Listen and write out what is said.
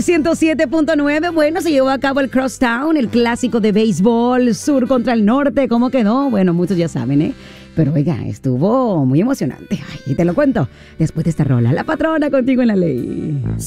107.9. Bueno, se llevó a cabo el Crosstown, el clásico de béisbol, sur contra el norte. ¿Cómo quedó? Bueno, muchos ya saben, ¿eh? Pero oiga, estuvo muy emocionante. Ay, y te lo cuento después de esta rola. La patrona contigo en la ley.